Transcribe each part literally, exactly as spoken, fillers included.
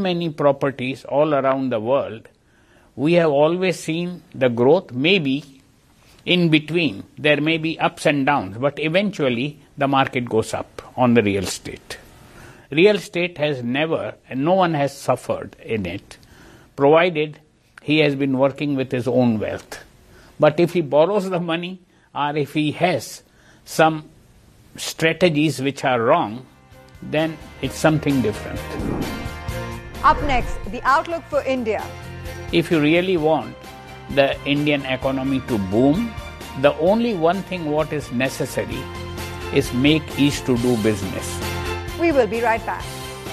many properties all around the world, we have always seen the growth. Maybe in between there may be ups and downs, but eventually the market goes up on the real estate. Real estate has never, and no one has suffered in it, provided he has been working with his own wealth. But if he borrows the money, or if he has some strategies which are wrong, then it's something different. Up next, the outlook for India. If you really want the Indian economy to boom, the only one thing what is necessary is make East to do business. We will be right back.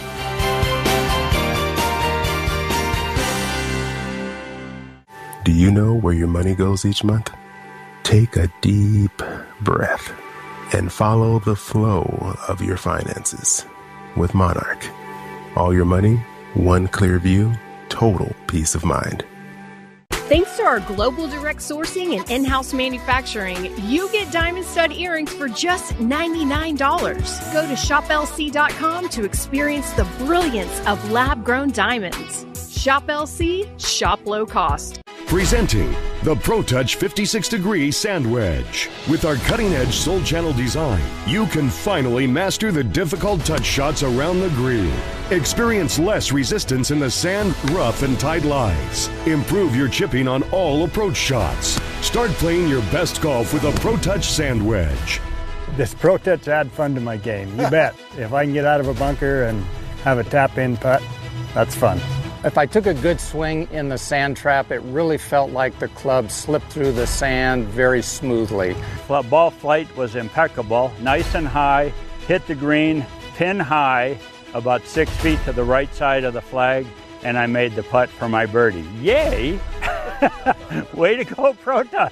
Do you know where your money goes each month? Take a deep breath and follow the flow of your finances with Monarch. All your money, one clear view, total peace of mind. Thanks to our global direct sourcing and in-house manufacturing, you get diamond stud earrings for just ninety-nine dollars. Go to shop L C dot com to experience the brilliance of lab-grown diamonds. Shop L C, shop low cost. Presenting the ProTouch fifty-six degree Sand Wedge. With our cutting-edge Soul Channel design, you can finally master the difficult touch shots around the green. Experience less resistance in the sand, rough, and tight lies. Improve your chipping on all approach shots. Start playing your best golf with a ProTouch Sand Wedge. This ProTouch add fun to my game, you bet. If I can get out of a bunker and have a tap-in putt, that's fun. If I took a good swing in the sand trap, it really felt like the club slipped through the sand very smoothly. Ball flight was impeccable, nice and high, hit the green, pin high, about six feet to the right side of the flag, and I made the putt for my birdie. Yay! Way to go, ProTouch!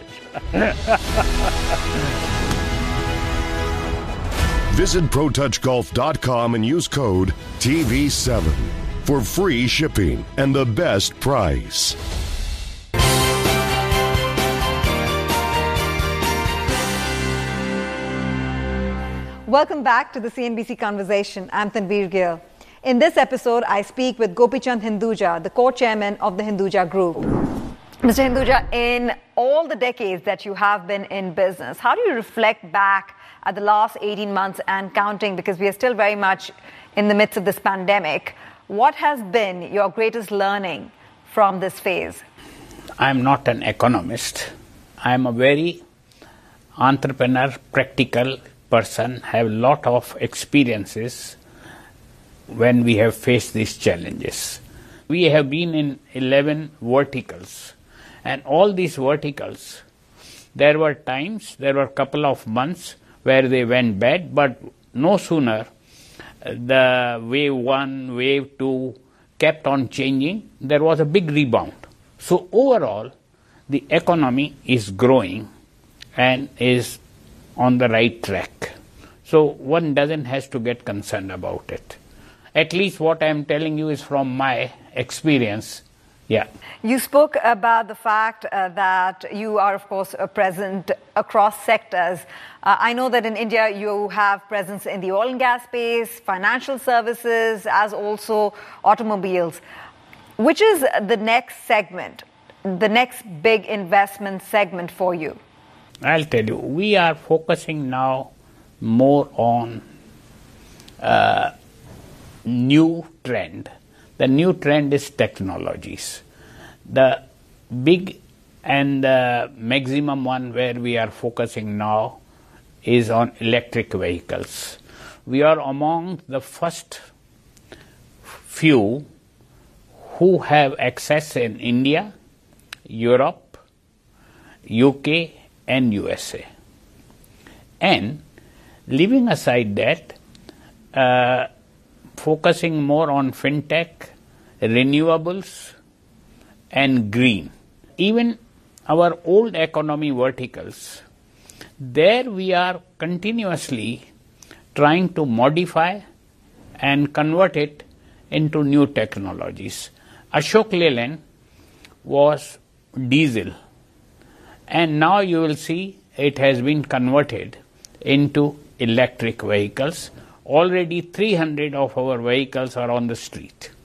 Visit Pro Touch Golf dot com and use code T V seven. For free shipping and the best price. Welcome back to the C N B C Conversation. I'm Tanveer Gill. In this episode, I speak with Gopichand Hinduja, the co-chairman of the Hinduja Group. Mister Hinduja, in all the decades that you have been in business, how do you reflect back at the last eighteen months and counting, because we are still very much in the midst of this pandemic? What has been your greatest learning from this phase? I'm not an economist. I'm a very entrepreneur, practical person, have a lot of experiences when we have faced these challenges. We have been in eleven verticals, and all these verticals, there were times, there were a couple of months where they went bad, but no sooner the wave one, wave two kept on changing, there was a big rebound. So overall, the economy is growing and is on the right track. So one doesn't have to get concerned about it. At least what I'm telling you is from my experience. Yeah. You spoke about the fact uh, that you are, of course, uh, present across sectors. Uh, I know that in India you have presence in the oil and gas space, financial services, as also automobiles. Which is the next segment, the next big investment segment for you? I'll tell you, we are focusing now more on uh, new trend. The new trend is technologies. The big and the maximum one where we are focusing now is on electric vehicles. We are among the first few who have access in India, Europe, U K and U S A. And leaving aside that, uh, focusing more on fintech, renewables, and green. Even our old economy verticals, there we are continuously trying to modify and convert it into new technologies. Ashok Leyland was diesel, and now you will see it has been converted into electric vehicles. Already three hundred of our vehicles are on the street.